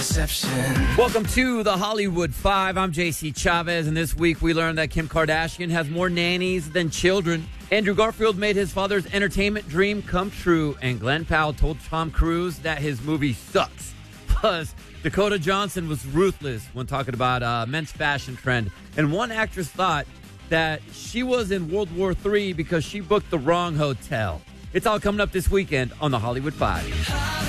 Welcome to the Hollywood Five. I'm JC Chavez, and this week we learned that Kim Kardashian has more nannies than children. Andrew Garfield made his father's entertainment dream come true, and Glenn Powell told Tom Cruise that his movie sucks. Plus, Dakota Johnson was ruthless when talking about men's fashion trend, and one actress thought that she was in World War III because she booked the wrong hotel. It's all coming up this weekend on the Hollywood Five.